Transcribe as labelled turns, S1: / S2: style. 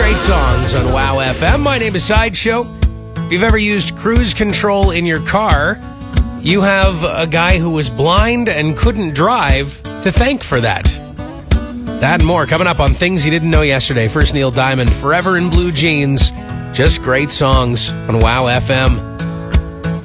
S1: great songs on WOW FM. My name is Sideshow. If you've ever used cruise control in your car, you have a guy who was blind and couldn't drive to thank for that. That and more coming up on Things You Didn't Know Yesterday. First, Neil Diamond, Forever in Blue Jeans. Just great songs on WOW FM.